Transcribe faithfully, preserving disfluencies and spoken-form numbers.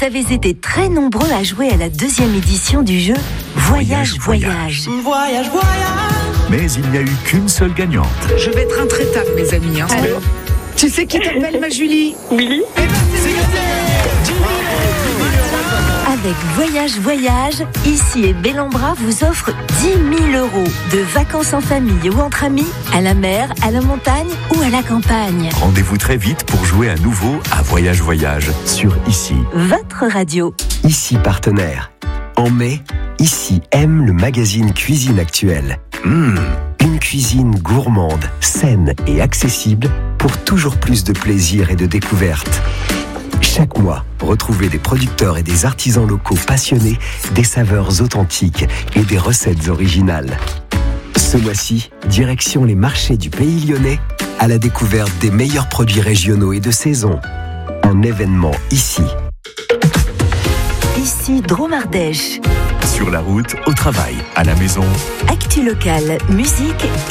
Vous avez été très nombreux à jouer à la deuxième édition du jeu Voyage, Voyage. Voyage, voyage. Mais il n'y a eu qu'une seule gagnante. Je vais être intraitable, mes amis. Hein. Allô ? Tu sais qui t'appelle, ma Julie ? Oui. Eh ben, c'est gagné. Avec Voyage Voyage, ici et Bellambra vous offre dix mille euros de vacances en famille ou entre amis, à la mer, à la montagne ou à la campagne. Rendez-vous très vite pour jouer à nouveau à Voyage Voyage sur Ici. Votre radio. Ici partenaire. En mai, Ici aime le magazine Cuisine Actuelle. Mmh, une cuisine gourmande, saine et accessible pour toujours plus de plaisir et de découvertes. Chaque mois, retrouvez des producteurs et des artisans locaux passionnés des saveurs authentiques et des recettes originales. Ce mois-ci, direction les marchés du Pays Lyonnais à la découverte des meilleurs produits régionaux et de saison. Un événement ici. Ici Drôme-Ardèche. Sur la route, au travail, à la maison. Actu locale, musique